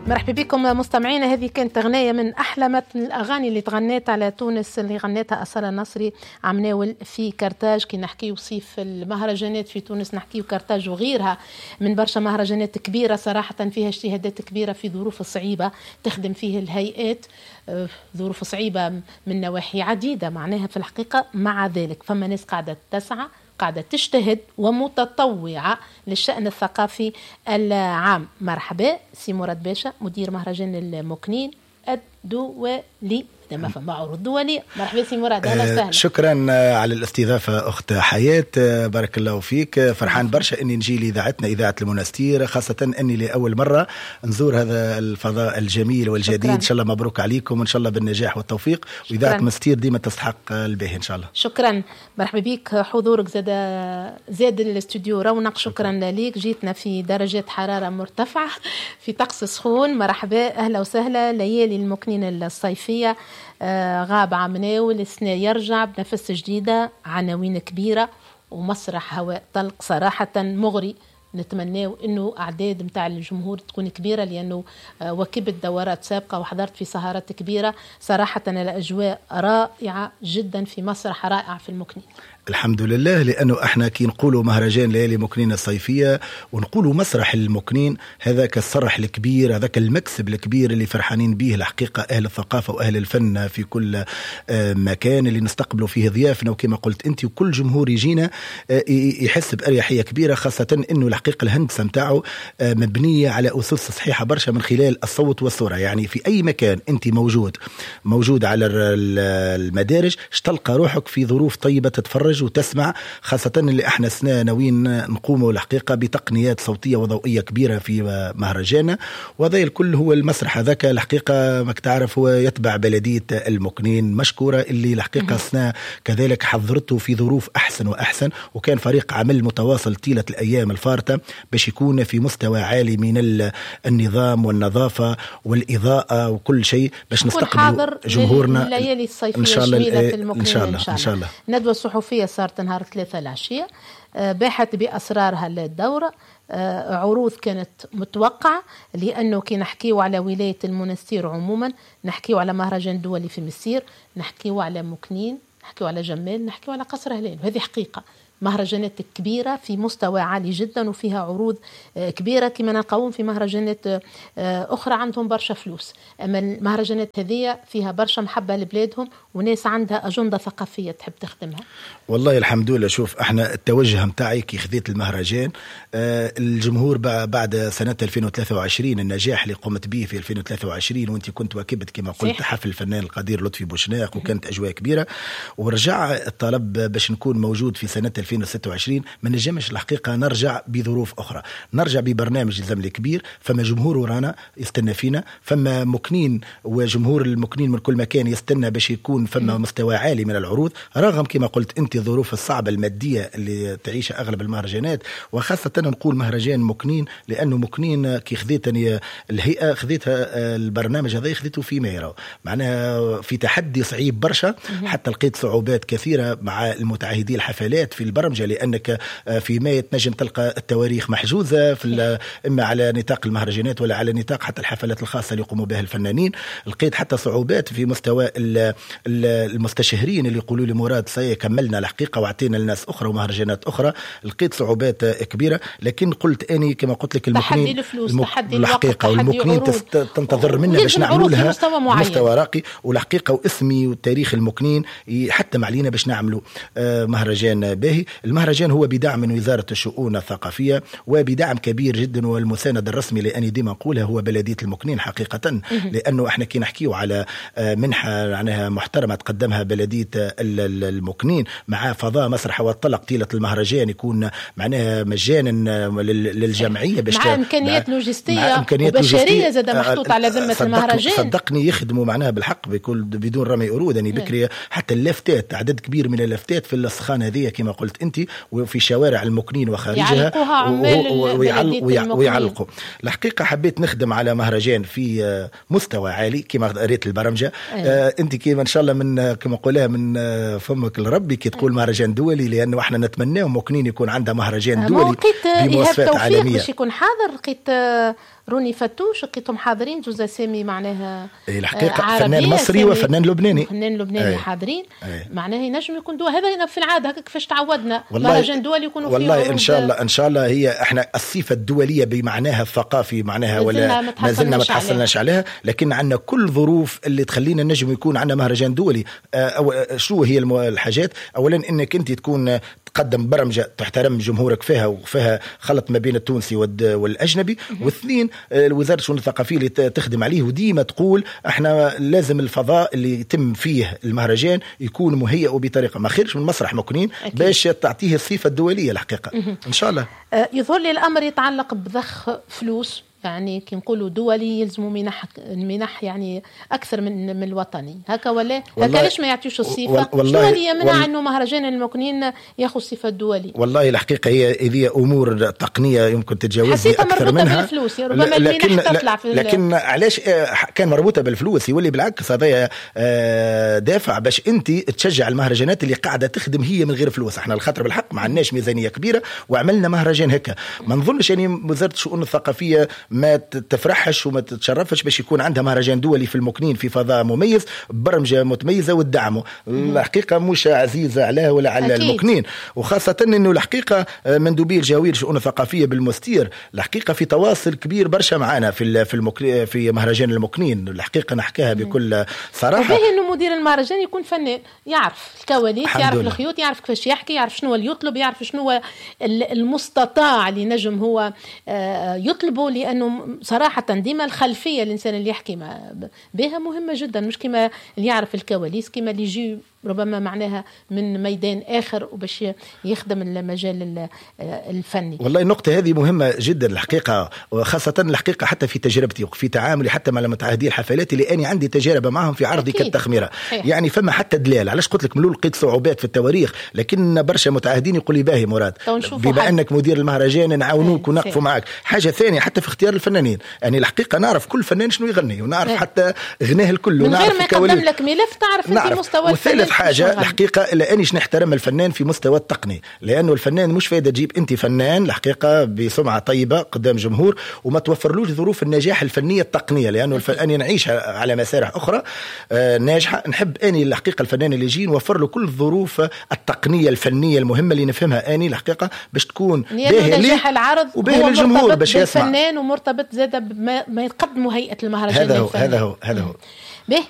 مرحبا بكم مستمعينا. هذه كانت أغنية من أحلى الأغاني اللي تغنيت على تونس، اللي غنيتها أصالة نصري عم ناول في كرتاج. كي نحكي وصيف المهرجانات في تونس نحكي كرتاج وغيرها من برشا مهرجانات كبيرة صراحة فيها اجتهادات كبيرة في ظروف صعيبة تخدم فيه الهيئات، ظروف صعيبة من نواحي عديدة معناها في الحقيقة. مع ذلك فما ناس قاعدة تسعى، قاعدة تجتهد ومتطوعة للشأن الثقافي العام. مرحبا سي مراد باشا مدير مهرجان المكنين الدولي، لما فما عروض دولية. مرحبا سي مراد، أهلا وسهلا. شكرا على الاستضافة أخت حياة، بارك الله فيك. فرحان برشا أني نجي لإذاعتنا إذاعة المنستير، خاصة أني لأول مرة نزور هذا الفضاء الجميل والجديد. شكرا. إن شاء الله مبروك عليكم وإن شاء الله بالنجاح والتوفيق. وإذاعة منستير ديما تستحق الباهي إن شاء الله. شكرا، مرحبا بك. حضورك زاد الاستوديو رونق. شكرا لك. جيتنا في درجات حرارة مرتفعة في طقس سخون. مرحبا، أهلا وسهلا. ليالي المكنين الصيفية غاب عمناول، السنة يرجع بنفس جديدة، عناوين كبيرة ومسرح هواء طلق صراحة مغري. نتمنى انه اعداد متاع الجمهور تكون كبيره، لانه وكبت دورات سابقه وحضرت في سهرات كبيره. صراحه الاجواء رائعه جدا في مسرح رائع في المكنين. الحمد لله، لأنه احنا كي نقولوا مهرجان ليالي مكنين الصيفية ونقولوا مسرح المكنين، هذاك الصرح الكبير، هذاك المكسب الكبير اللي فرحانين به الحقيقة أهل الثقافة وأهل الفن في كل مكان اللي نستقبلوا فيه ضيافنا. وكما قلت أنت وكل جمهور يجينا يحس بأريحية كبيرة، خاصة أنه الحقيقة الهندسة متاعه مبنية على أسس صحيحة برشا من خلال الصوت والصورة. يعني في أي مكان أنت موجود على المدارج تلقى روحك في ظروف طيبة تتفرج وتسمع، خاصة اللي احنا سنا ناويين نقوموا الحقيقة بتقنيات صوتية وضوئية كبيرة في مهرجاننا. وهذا الكل هو المسرح هذاك الحقيقة ما تعرف هو يتبع بلدية المكنين مشكورة، اللي الحقيقة سنا كذلك حضرته في ظروف أحسن وأحسن، وكان فريق عمل متواصل طيلة الأيام الفارطة باش يكون في مستوى عالي من النظام والنظافة والإضاءة وكل شيء باش نستقبل جمهورنا الليالي الصيفية إن شاء الله. إن شاء الله. ندوة صحفية صارت نهار 3 العشية، باحت بأسرارها للدورة. عروض كانت متوقعة، لأنه كي نحكيو على ولاية المنستير عموما نحكيو على مهرجان دولي في مسير، نحكيو على مكنين، نحكيو على جمال، نحكيو على قصر هلال. وهذه حقيقة مهرجانات كبيرة في مستوى عالي جدا وفيها عروض كبيرة كما نلقاهم في مهرجانات أخرى عندهم برشا فلوس. أما المهرجانات هذه فيها برشا محبة لبلادهم وناس عندها أجندة ثقافية تحب تخدمها. والله الحمد لله. شوف احنا التوجه متاعي كي خذيت المهرجان، الجمهور بعد سنة 2023 النجاح اللي قمت به في 2023 وانت كنت واكبت كما قلت حفل الفنان القدير لطفي بوشناق وكانت أجواء كبيرة، ورجع الطلب باش نكون موجود في سنة 2026. ما نجمش الحقيقة نرجع بظروف أخرى، نرجع ببرنامج الزمن كبير. فما جمهور ورانا يستنى فينا، فما مكنين وجمهور المكنين من كل مكان يستنى باش يكون فما مستوى عالي من العروض، رغم كما قلت انت الظروف الصعبة المادية اللي تعيشها أغلب المهرجانات، وخاصة نقول مهرجان مكنين لأنه مكنين كي خذيتني الهيئة خذيتها البرنامج هذا خذيته في ميرو، معناها في تحدي صعيب برشا. حتى لقيت صعوبات كثيرة مع المتعهدي الحفلات في البرمجة، لأنك في مايو تنجم تلقى التواريخ محجوزة في إما على نطاق المهرجانات ولا على نطاق حتى الحفلات الخاصة اللي يقوموا بها الفنانين. لقيت حتى صعوبات في مستوى المستشهرين اللي يقولوا لي مراد كملنا الحقيقة وعطينا لناس أخرى ومهرجانات أخرى. لقيت صعوبات كبيرة، لكن قلت أني كما قلت لك تحدي الفلوس، تحدي الحقيقة والمكنين تنتظر منا باش نعملوا لها مستوى راقي. والحقيقة واسمي والتاريخ المكنين حتى معلينا باش نعملوا مهرجان باهي. المهرجان هو بدعم من وزارة الشؤون الثقافية وبدعم كبير جدا، والمساند الرسمي لأني ديما نقولها هو بلدية المكنين حقيقة، لأنه احنا كي نحكيو على منحة معناها محترمة تقدمها بلدية المكنين مع فضاء مسرح والطلق طيلة المهرجان يكون معناها مجانا للجمعية مع إمكانيات لوجستية وبشرية زاد محطوط على ذمة المهرجان. صدقني يخدموا معناها بالحق بدون رمي قرود. يعني بكري حتى اللافتات عدد كبير من اللافتات في السخان هذه كما قلت قلت انت، وفي شوارع المكنين وخارجها ويعلقوا. الحقيقه حبيت نخدم على مهرجان في مستوى عالي كما قريت البرمجه. انت كيما ان شاء الله من كما نقولها من فمك لربي كي تقول مهرجان دولي، لانه احنا نتمناه مكنين يكون عندها مهرجان دولي بمواصفات عالميه. باش يكون حاضر لقيت روني فتوش، لقيتهم حاضرين جوز اسامي معناها الحقيقه فنان مصري وفنان لبناني حاضرين. معناها ينجم يكون دول، هذا في العاده هكا كيفاش تعودنا مهرجان دول يكونوا فيه والله ان شاء الله هي احنا الصفه الدوليه بمعناها الثقافي معناها ولا ما زلنا ما تحصلناش عليها، لكن عندنا كل ظروف اللي تخلينا نجم يكون عندنا مهرجان دولي. شو هي الحاجات؟ اولا انك انت تكون تقدم برمجه تحترم جمهورك فيها وفيها خلط ما بين التونسي والاجنبي. واثنين وزاره الشؤون الثقافيه اللي تخدم عليه وديما تقول احنا لازم الفضاء اللي يتم فيه المهرجان يكون مهيئ بطريقه ما خيرش من مسرح مكنين باش تعطيه الصفه الدوليه الحقيقه ان شاء الله. يظهر لي الامر يتعلق بضخ فلوس، يعني كي نقولوا دولي يلزموا منح يعني اكثر من الوطني هكا، ولا هكا ليش ما يعطيوش الصفه؟ شنو اللي يمنع انه مهرجان المكنين ياخذ الصفه الدولي؟ والله الحقيقه هي امور تقنيه يمكن تتجاوزي اكثر منها. بالفلوس ربما المنح تطلع في لكن علاش كان مربوطه بالفلوس؟ يولي بالعكس هذا دافع باش انت تشجع المهرجانات اللي قاعده تخدم هي من غير فلوس. احنا الخاطر بالحق ما عندناش ميزانيه كبيره وعملنا مهرجان هكا. ما نظنش يعني وزاره الشؤون الثقافيه ما تفرحش وما تتشرفش باش يكون عندها مهرجان دولي في المكنين في فضاء مميز برمجة متميزة والدعمه. الحقيقة مش عزيزة عليها ولا على المكنين، وخاصة انه الحقيقة مندوبي الجهوية للشؤون الثقافية بالمستير الحقيقة في تواصل كبير برشا معنا في مهرجان المكنين. الحقيقة نحكيها بكل صراحة. وبيه انه مدير المهرجان يكون فنان، يعرف الكواليس، يعرف الخيوط، يعرف كيفاش يحكي، يعرف شنو اللي يطلب، يعرف شنو المستطاع اللي نجم هو يطلبه، لأنه صراحة ديما الخلفية الإنسان اللي يحكي بها مهمة جدا، مش كما اللي يعرف الكواليس كما اللي يجي ربما معناها من ميدان آخر وباش يخدم المجال الفني. والله النقطة هذه مهمة جدا الحقيقة، وخاصة الحقيقة حتى في تجربتي وفي تعاملي حتى مع المتعهدين الحفلات اللي أنا عندي تجارب معهم في عرضي كالتخميرة. يعني فما حتى دلال علاش قلت لك ملول لقيت صعوبات في التواريخ، لكن برشا متعهدين يقول لي باهي مراد بما أنك مدير المهرجان نعاونوك ونقفوا معك. حاجة ثانية حتى في اختيار الفنانين، يعني الحقيقة نعرف كل فنان شنو يغني ونعرف حتى غناه الكل من غير ما يقدم لك ملف تعرف انت مستوى الفنان. حاجة الحقيقة لأنيش نحترم الفنان في مستوى التقني، لأنه الفنان مش فايدة تجيب أنت فنان الحقيقة بسمعة طيبة قدام جمهور وما توفرلوش ظروف النجاح الفنية التقنية، لأنه أني نعيش على مسارح أخرى ناجحة. نحب أني الحقيقة الفنان اللي يجي نوفر له كل الظروف التقنية الفنية المهمة اللي نفهمها أني الحقيقة باش تكون باهية نجاح العرض وباهية للجمهور باش يسمع الفنان ومرتبط زادة ما يقدموا هيئة المهرجان. هذا هو